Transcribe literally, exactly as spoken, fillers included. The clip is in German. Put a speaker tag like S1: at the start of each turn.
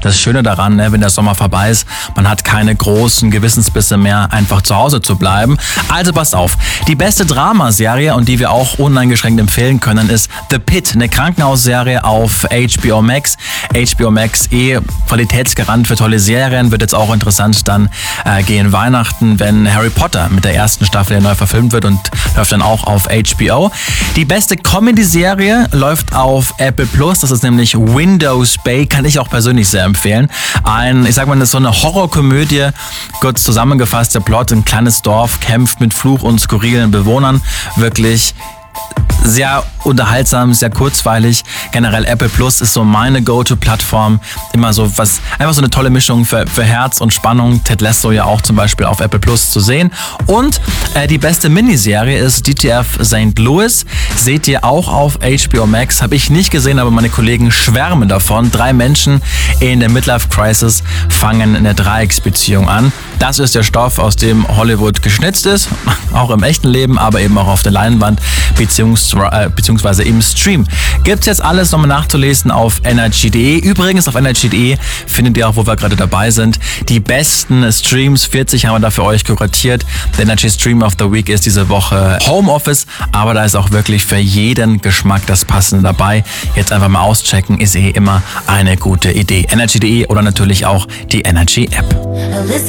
S1: das Schöne daran, ne, wenn der Sommer vorbei ist, man hat keine großen Gewissensbisse mehr, einfach zu Hause zu bleiben. Also passt auf, die beste Dramaserie und die wir auch uneingeschränkt empfehlen können, ist The Pitt, eine Krankenhausserie auf H B O Max. H B O Max, eh Qualitätsgarant für tolle Serien, wird jetzt auch interessant dann äh, gehen Weihnachten, wenn Harry Potter mit der ersten Staffel ja neu verfilmt wird und läuft dann auch auf H B O. Die beste Comedy-Serie läuft auf Apple Plus, das ist nämlich Windows Bay, kann ich auch persönlich sehr empfehlen. Ein, ich sag mal, das ist so eine Horrorkomödie, kurz zusammengefasst, der Plot, ein kleines Dorf kämpft mit Fluch und skurrilen Bewohnern, wirklich sehr unterhaltsam, sehr kurzweilig. Generell Apple Plus ist so meine Go-To-Plattform. Immer so was, einfach so eine tolle Mischung für, für Herz und Spannung. Ted Lasso ja auch zum Beispiel auf Apple Plus zu sehen. Und äh, die beste Miniserie ist D T F Sankt Louis. Seht ihr auch auf H B O Max. Habe ich nicht gesehen, aber meine Kollegen schwärmen davon. Drei Menschen in der Midlife-Crisis fangen eine Dreiecksbeziehung an. Das ist der Stoff, aus dem Hollywood geschnitzt ist. Auch im echten Leben, aber eben auch auf der Leinwand beziehungsweise beziehungsweise im Stream. Gibt's jetzt alles nochmal nachzulesen auf energy punkt de. Übrigens auf energy punkt de findet ihr auch, wo wir gerade dabei sind, die besten Streams. vierzig haben wir da für euch kuratiert. Der Energy Stream of the Week ist diese Woche Homeoffice, aber da ist auch wirklich für jeden Geschmack das Passende dabei. Jetzt einfach mal auschecken, ist eh immer eine gute Idee. energy punkt de oder natürlich auch die Energy App.